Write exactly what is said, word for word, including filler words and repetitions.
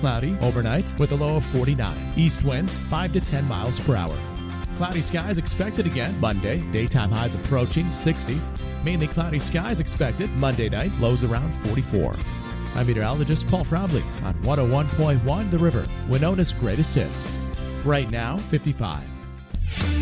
cloudy overnight with a low of forty-nine. East winds five to ten miles per hour. Cloudy skies expected again Monday. Daytime highs approaching sixty. Mainly cloudy skies expected Monday night. Lows around forty-four. I'm meteorologist Paul Frobley on one oh one point one The River, Winona's greatest hits. Right now, fifty-five.